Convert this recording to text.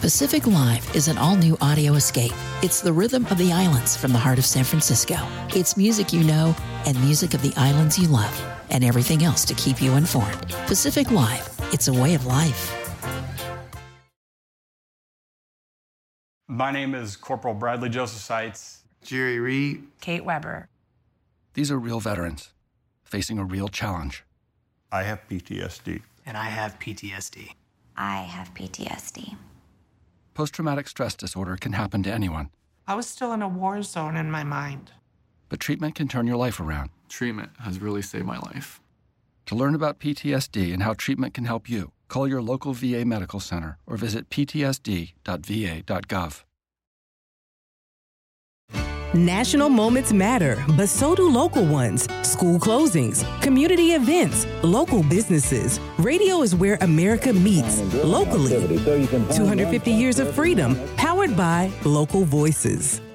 Pacific Live is an all-new audio escape. It's the rhythm of the islands from the heart of San Francisco. It's music you know and music of the islands you love, and everything else to keep you informed. Pacific Live, it's a way of life. My name is Corporal Bradley Joseph Seitz. Jerry Reed. Kate Weber. These are real veterans facing a real challenge. I have PTSD. And I have PTSD. I have PTSD. Post-traumatic stress disorder can happen to anyone. I was still in a war zone in my mind. But treatment can turn your life around. Treatment has really saved my life. To learn about PTSD and how treatment can help you, call your local VA medical center or visit ptsd.va.gov. National moments matter, but so do local ones. School closings, community events, local businesses. Radio is where America meets, locally. 250 years of freedom, powered by local voices.